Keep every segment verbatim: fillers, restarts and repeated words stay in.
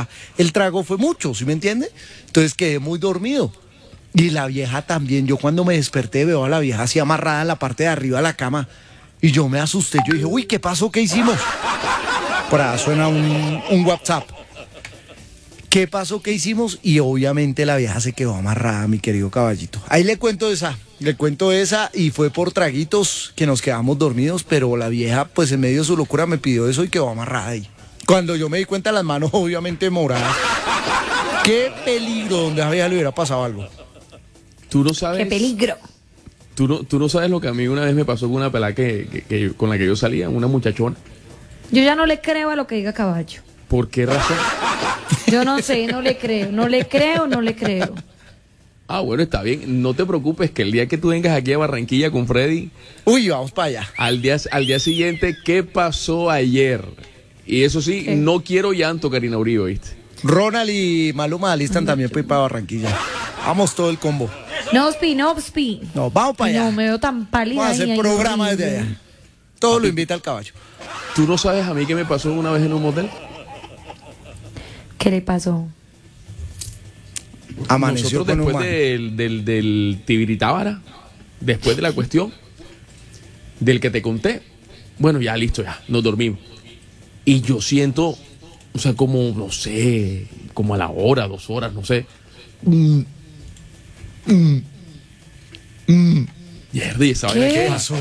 ya el trago fue mucho, ¿sí me entiende? Entonces quedé muy dormido. Y la vieja también, yo cuando me desperté veo a la vieja así amarrada en la parte de arriba de la cama y yo me asusté, yo dije, uy, ¿qué pasó? ¿Qué hicimos? Por ahí suena un, un WhatsApp. ¿Qué pasó? ¿Qué hicimos? Y obviamente la vieja se quedó amarrada, mi querido caballito. Ahí le cuento esa, le cuento esa y fue por traguitos que nos quedamos dormidos, pero la vieja pues en medio de su locura me pidió eso y quedó amarrada ahí. Cuando yo me di cuenta las manos obviamente moradas. Qué peligro donde a la vieja le hubiera pasado algo. Tú no sabes. ¡Qué peligro! Tú no, tú no sabes lo que a mí una vez me pasó con una pelada que, que, que, con la que yo salía, una muchachona. Yo ya no le creo a lo que diga Caballo. ¿Por qué razón? Yo no sé, no le creo. No le creo, no le creo. Ah, bueno, está bien. No te preocupes que el día que tú vengas aquí a Barranquilla con Freddy... Uy, vamos para allá. Al día, al día siguiente, ¿qué pasó ayer? Y eso sí, ¿qué? No quiero llanto, Karina Uribe, ¿viste? Ronald y Maluma alistan también para ir para Barranquilla. Vamos todo el combo. No, Spi, no, Spi. No, vamos para allá. No, me veo tan pálida. Vamos a hacer programa desde allá. Todo lo invita al caballo. ¿Tú no sabes a mí qué me pasó una vez en un motel? ¿Qué le pasó? Amaneció Nosotros con después un del, del, del Tibiritábara, después de la cuestión del que te conté, bueno, ya listo, ya, nos dormimos. Y yo siento, o sea, como, no sé, como a la hora, dos horas, no sé. Mm, mm, mm. Y esa vaina, ¿qué pasó?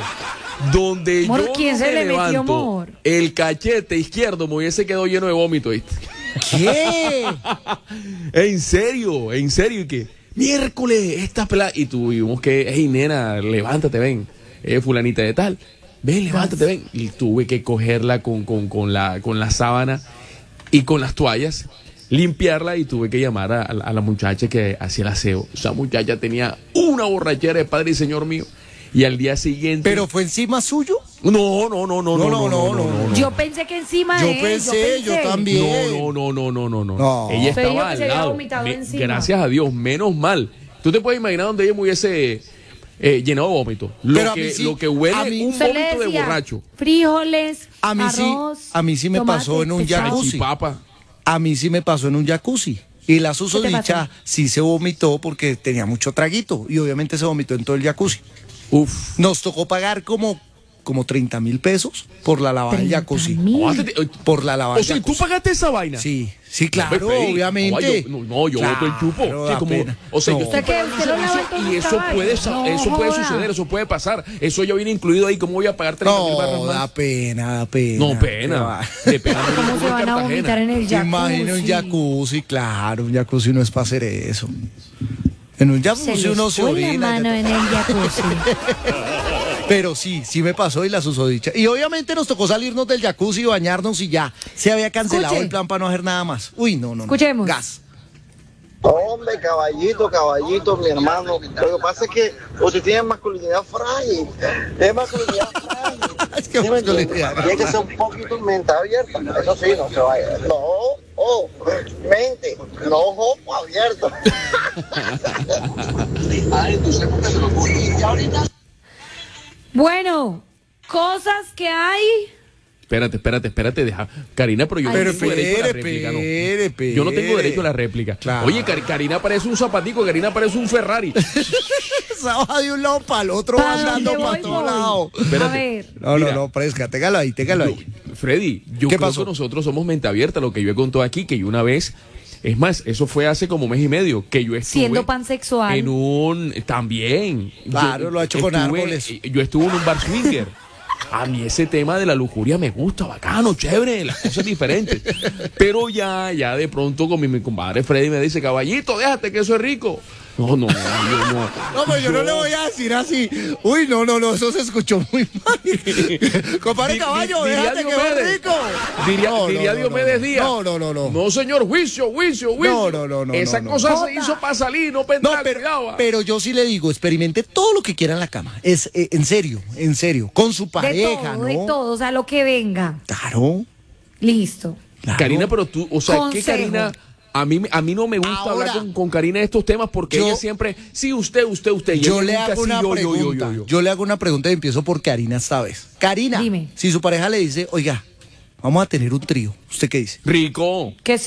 Donde Mor, yo ¿quién no se me le metió, levanto, amor? el cachete izquierdo me hubiese quedado lleno de vómito, ¿viste? ¿Qué? En serio, en serio, y que miércoles, esta pelada, y tuvimos que, hey nena, levántate, ven, eh, fulanita de tal, ven, levántate, ven, y tuve que cogerla con, con, con, la, con la sábana y con las toallas, limpiarla, y tuve que llamar a, a la muchacha que hacía el aseo. Esa muchacha tenía una borrachera de Padre y Señor mío. Y al día siguiente... ¿Pero fue encima suyo? No, no, no, no, no, no, no, no, no, no. Yo pensé que encima yo de él. Pensé, yo pensé, yo también. No, no, no, no, no, no, no. Ella estaba al lado. Me, gracias a Dios, menos mal. Tú te puedes imaginar donde ella me hubiese eh, llenado de vómito. Lo Pero que, sí, lo que huele mí, un vómito de borracho. Frijoles, a mí arroz, sí, a mí sí me tomate, pasó en un jacuzzi. Papa. A mí sí me pasó en un jacuzzi. Y la susodicha sí se vomitó porque tenía mucho traguito. Y obviamente se vomitó en todo el jacuzzi. Uf. Nos tocó pagar como, como treinta mil pesos por la lavada del jacuzzi. Por la lavada del jacuzzi. O sea, ¿tú pagaste esa vaina? Sí, sí, claro, no, obviamente. No, no, yo claro, voto el chupo. Sí, como, o sea, no. yo estoy pagando un servicio y eso puede, no, eso puede suceder, eso puede pasar. Eso ya viene incluido ahí. ¿Cómo voy a pagar treinta mil barras más? No, da pena, da pena. No, pena. De pena. ¿Cómo se van a vomitar en el jacuzzi? Imagina un jacuzzi, claro, un jacuzzi no es para hacer eso. En un jacuzzi se uno se orina. Mano en el jacuzzi. Pero sí, sí me pasó y la susodicha. Y obviamente nos tocó salirnos del jacuzzi y bañarnos y ya. Se había cancelado Escuche. el plan para no hacer nada más. Uy, no, no. Escuchemos. No. Gas. Hombre, caballito, caballito, mi hermano. Lo que pasa es que usted tiene masculinidad frágil. Tiene masculinidad frágil. Es que masculinidad. Tiene que ser un poquito mente abierta. Eso sí, no se vaya. No, oh, mente, no ojo abierto. Bueno, cosas que hay. Espérate, espérate, espérate, deja. Karina, pero yo no pero tengo pere, derecho a la réplica, pere, ¿no? pere. Yo no tengo derecho a la réplica. Claro. Oye, Kar Karina parece un zapatico, Karina parece un Ferrari. Esa va de un lado para el otro, va andando para todos lados. A ver. No, no, no, fresca, téngalo ahí, téngalo ahí. Yo, Freddy, yo creo pasó? que nosotros somos mente abierta, lo que yo he contado aquí, que yo una vez... Es más, eso fue hace como mes y medio que yo estuve... Siendo pansexual. En un... También. Claro, yo, lo ha hecho con estuve, árboles. Yo estuve en un bar swinger. A mí ese tema de la lujuria me gusta, bacano, chévere, las cosas diferentes. Pero ya, ya de pronto con mi, mi compadre Freddy me dice, caballito, déjate que eso es rico. No, no, no, yo no. No, pero yo, yo no le voy a decir así. Uy, no, no, no, eso se escuchó muy mal. Compadre Di, Caballo, di, déjate que es rico. Diría, no, diría no, Diomedes no, Díaz. No, no, no, no. No, señor, juicio, juicio, juicio. No, no, no, no. Esa no, cosa no. se hizo para salir, no para entrar. No, pero, pero yo sí le digo, experimente todo lo que quiera en la cama. Es eh, en serio, en serio. Con su pareja, de todo, ¿no? De todo, o sea, lo que venga. Claro. Listo. Claro. Karina, pero tú, o sea, Consejo. ¿qué Karina? A mí, a mí no me gusta Ahora, hablar con, con Karina de estos temas porque yo, ella siempre, sí, usted, usted, usted. Yo le hago una sí, yo, pregunta. Yo, yo, yo, yo. yo le hago una pregunta y empiezo por Karina esta vez. Karina, Dime. Si su pareja le dice, oiga, vamos a tener un trío, ¿usted qué dice? Rico. Que